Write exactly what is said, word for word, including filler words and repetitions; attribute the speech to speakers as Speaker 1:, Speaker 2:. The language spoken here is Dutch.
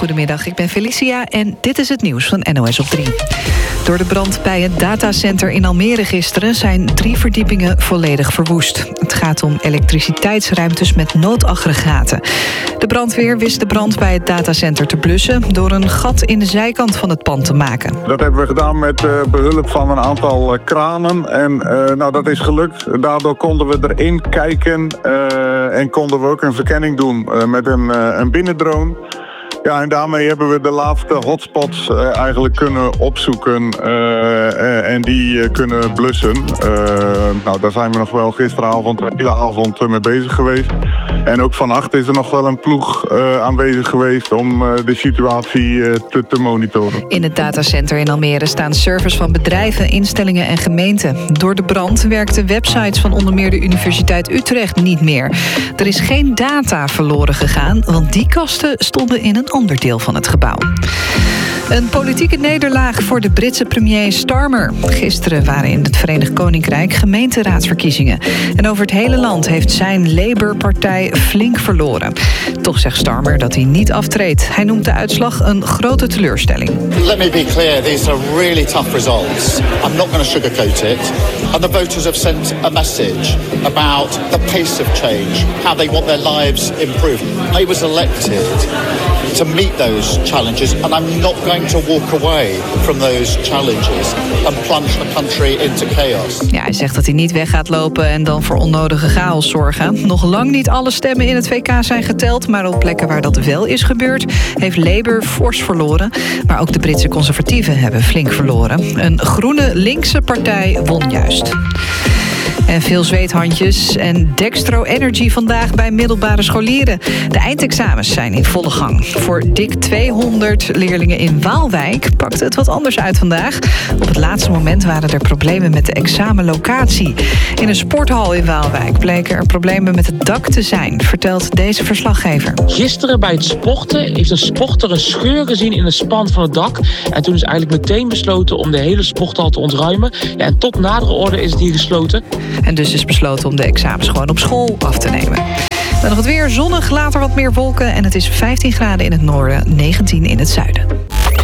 Speaker 1: Goedemiddag, ik ben Felicia en dit is het nieuws van N O S op drie. Door de brand bij het datacenter in Almere gisteren zijn drie verdiepingen volledig verwoest. Het gaat om elektriciteitsruimtes met noodaggregaten. De brandweer wist de brand bij het datacenter te blussen door een gat in de zijkant van het pand te maken.
Speaker 2: Dat hebben we gedaan met uh, behulp van een aantal uh, kranen en uh, nou, dat is gelukt. Daardoor konden we erin kijken uh, en konden we ook een verkenning doen uh, met een, uh, een binnendrone. Ja, en daarmee hebben we de laatste hotspots uh, eigenlijk kunnen opzoeken uh, uh, en die uh, kunnen blussen. Uh, nou, daar zijn we nog wel gisteravond de hele avond uh, mee bezig geweest. En ook vannacht is er nog wel een ploeg uh, aanwezig geweest om uh, de situatie uh, te, te monitoren.
Speaker 1: In het datacenter in Almere staan servers van bedrijven, instellingen en gemeenten. Door de brand werkten websites van onder meer de Universiteit Utrecht niet meer. Er is geen data verloren gegaan, want die kasten stonden in een ander deel van het gebouw. Een politieke nederlaag voor de Britse premier Starmer. Gisteren waren in het Verenigd Koninkrijk gemeenteraadsverkiezingen. En over het hele land heeft zijn Labour-partij flink verloren. Toch zegt Starmer dat hij niet aftreedt. Hij noemt de uitslag een grote teleurstelling.
Speaker 3: Let me be clear, these are really tough results. I'm not going to sugarcoat it. And the voters have sent a message about the pace of change, how they want their lives improved. I was elected to meet those challenges, and I'm not going to walk away from those challenges and plunge the country into chaos.
Speaker 1: Ja, hij zegt dat hij niet weg gaat lopen en dan voor onnodige chaos zorgen. Nog lang niet alle stemmen in het V K zijn geteld, maar op plekken waar dat wel is gebeurd heeft Labour fors verloren. Maar ook de Britse conservatieven hebben flink verloren. Een groene linkse partij won juist. En veel zweethandjes en Dextro Energy vandaag bij middelbare scholieren. De eindexamens zijn in volle gang. Voor dik tweehonderd leerlingen in Waalwijk pakte het wat anders uit vandaag. Op het laatste moment waren er problemen met de examenlocatie. In een sporthal in Waalwijk bleken er problemen met het dak te zijn, vertelt deze verslaggever.
Speaker 4: Gisteren bij het sporten heeft een sporter een scheur gezien in de span van het dak. En toen is eigenlijk meteen besloten om de hele sporthal te ontruimen. Ja, en tot nadere orde is het hier gesloten.
Speaker 1: En dus is besloten om de examens gewoon op school af te nemen. Dan nog het weer, zonnig, later wat meer wolken en het is vijftien graden in het noorden, negentien in het zuiden.